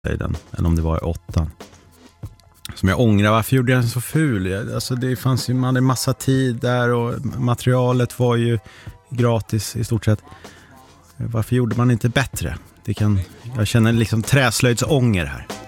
i den än om det var i 8. Som jag ångrar, varför gjorde jag den så ful? Alltså det fanns ju, man hade massa tid där och materialet var ju gratis i stort sett. Varför gjorde man inte bättre? Jag känner liksom träslöjdsånger här.